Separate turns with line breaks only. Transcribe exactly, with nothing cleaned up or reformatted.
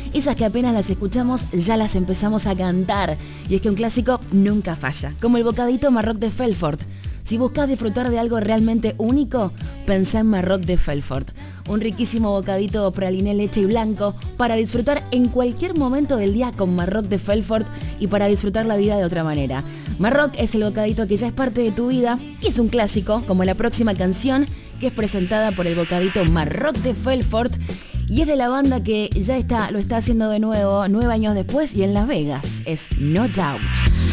esas que apenas las escuchamos ya las empezamos a cantar. Y es que un clásico nunca falla, como el bocadito Marroc de Felfort. Si buscas disfrutar de algo realmente único, pensá en Marroc de Felfort. Un riquísimo bocadito praliné, leche y blanco para disfrutar en cualquier momento del día con Marroc de Felfort y para disfrutar la vida de otra manera. Marroc es el bocadito que ya es parte de tu vida y es un clásico, como la próxima canción que es presentada por el bocadito Marroc de Felfort y es de la banda que ya está, lo está haciendo de nuevo nueve años después y en Las Vegas. Es No Doubt.